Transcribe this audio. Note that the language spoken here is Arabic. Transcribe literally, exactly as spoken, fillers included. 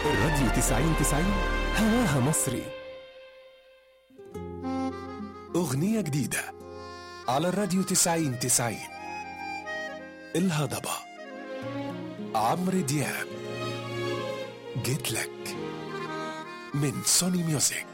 الراديو تسعين تسعين هواها مصري. أغنية جديدة على الراديو تسعين تسعين. الهضبة عمرو دياب، جيت لك من سوني ميوزك.